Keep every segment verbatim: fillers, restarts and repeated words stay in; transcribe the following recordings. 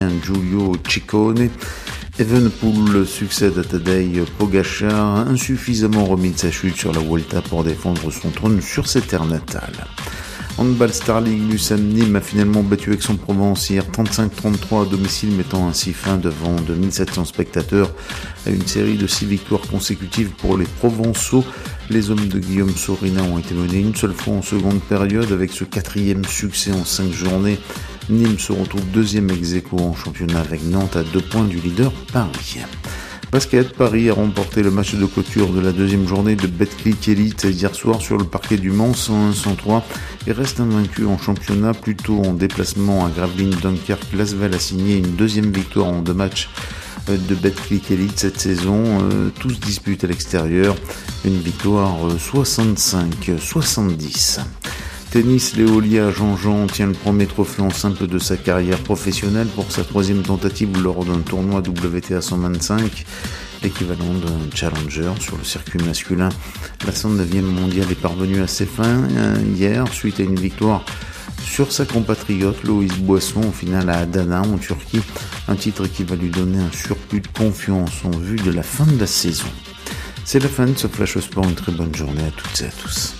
Giulio Ciccone. Evenepoel succède à Tadej Pogačar, insuffisamment remis de sa chute sur la Vuelta pour défendre son trône sur ses terres natales. Handball Star League, l'U S A M Nîmes a finalement battu Aix-en-Provence hier trente-cinq à trente-trois à domicile, mettant ainsi fin devant deux mille sept cents spectateurs à une série de six victoires consécutives pour les Provençaux. Les hommes de Guillaume Sorina ont été menés une seule fois en seconde période. Avec ce quatrième succès en cinq journées, Nîmes se retrouve deuxième ex-aequo en championnat avec Nantes à deux points du leader Paris. Basket, Paris a remporté le match de clôture de la deuxième journée de Betclic Elite hier soir sur le parquet du Mans, cent un à cent trois, et reste invaincu en championnat. Plutôt en déplacement à Gravelines Dunkerque, l'Asvel a signé une deuxième victoire en deux matchs de Betclic Elite cette saison. Euh, tous disputent à l'extérieur, une victoire soixante-cinq à soixante-dix. Tennis, Léolia Jean-Jean tient le premier trophée en simple de sa carrière professionnelle pour sa troisième tentative lors d'un tournoi W T A cent vingt-cinq, l'équivalent d'un challenger sur le circuit masculin. La cent neuvième mondiale est parvenue à ses fins hier suite à une victoire sur sa compatriote Loïs Boisson au final à Adana en Turquie, un titre qui va lui donner un surplus de confiance en vue de la fin de la saison. C'est la fin de ce Flash au Sport, une très bonne journée à toutes et à tous.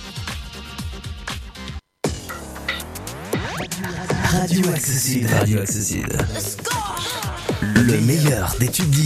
Radio Accessible. Radio Accessible. Le meilleur des tubes